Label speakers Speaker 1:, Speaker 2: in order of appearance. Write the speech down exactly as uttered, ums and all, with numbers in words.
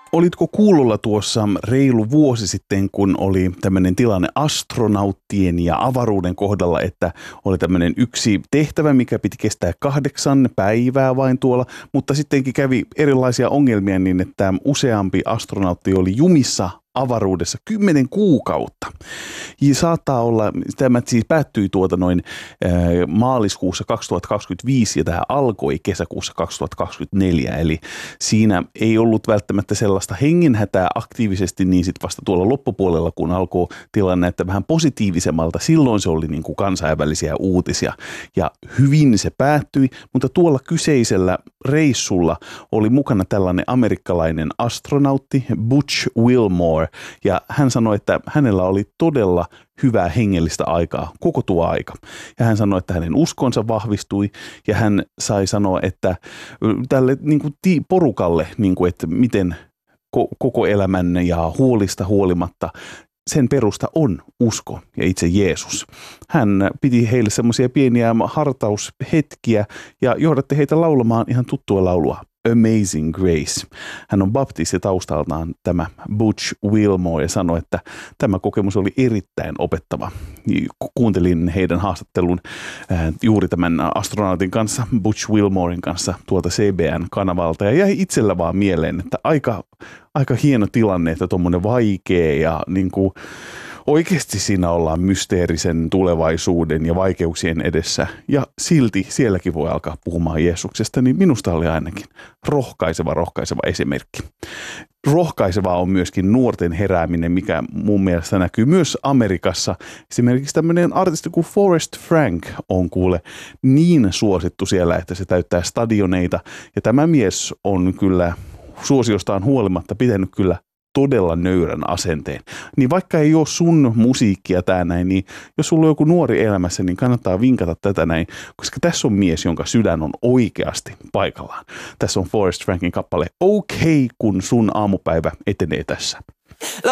Speaker 1: Olitko kuulolla tuossa reilu vuosi sitten, kun oli tämmöinen tilanne astronauttien ja avaruuden kohdalla, että oli tämmöinen yksi tehtävä, mikä piti kestää kahdeksan päivää vain tuolla, mutta sittenkin kävi erilaisia ongelmia niin, että useampi astronautti oli jumissa avaruudessa kymmenen kuukautta. Ja saattaa olla, tämä siis päättyi tuota noin äh, maaliskuussa kaksituhattakaksikymmentäviisi ja tämä alkoi kesäkuussa kaksituhattakaksikymmentäneljä. Eli siinä ei ollut välttämättä sellaista hengenhätää aktiivisesti, niin sitten vasta tuolla loppupuolella, kun alkoi tilanne näyttää vähän positiivisemmalta, silloin se oli niin kuin kansainvälisiä uutisia. Ja hyvin se päättyi, mutta tuolla kyseisellä reissulla oli mukana tällainen amerikkalainen astronautti Butch Wilmore, ja hän sanoi, että hänellä oli todella hyvää hengellistä aikaa koko tuo aika. Ja hän sanoi, että hänen uskonsa vahvistui ja hän sai sanoa, että tälle niin kuin porukalle, niin kuin, että miten koko elämän ja huolista huolimatta sen perusta on usko ja itse Jeesus. Hän piti heille semmoisia pieniä hartaushetkiä ja johdatti heitä laulamaan ihan tuttua laulua. Amazing Grace. Hän on baptisti taustaltaan tämä Butch Wilmore ja sanoi, että tämä kokemus oli erittäin opettava. Kuuntelin heidän haastattelun äh, juuri tämän astronautin kanssa, Butch Wilmoren kanssa tuolta C B N-kanavalta ja jäi itsellä vaan mieleen, että aika, aika hieno tilanne, että tuommoinen vaikea ja niin kuin oikeasti siinä ollaan mysteerisen tulevaisuuden ja vaikeuksien edessä ja silti sielläkin voi alkaa puhumaan Jeesuksesta, niin minusta oli ainakin rohkaiseva, rohkaiseva esimerkki. Rohkaisevaa on myöskin nuorten herääminen, mikä mun mielestä näkyy myös Amerikassa. Esimerkiksi tämmöinen artisti kuin Forrest Frank on kuule niin suosittu siellä, että se täyttää stadioneita ja tämä mies on kyllä suosiostaan huolimatta pitänyt kyllä todella nöyrän asenteen. Niin vaikka ei ole sun musiikkia tää näin, niin jos sulla on joku nuori elämässä, niin kannattaa vinkata tätä näin, koska tässä on mies, jonka sydän on oikeasti paikallaan. Tässä on Forrest Frankin kappale OK, kun sun aamupäivä etenee tässä.